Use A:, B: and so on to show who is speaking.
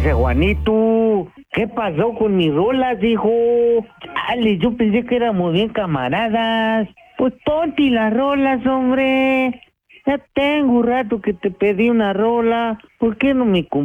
A: ese Juanito? ¿Qué pasó con mis rolas, hijo? Chale, yo pensé que éramos bien camaradas. Pues ponte las rolas, hombre. Ya tengo un rato que te pedí una rola. ¿Por qué no me